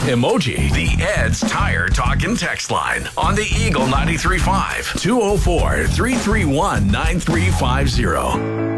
emoji. The Ed's Tire Talk and Text line on the Eagle 93.5 204-331-9350.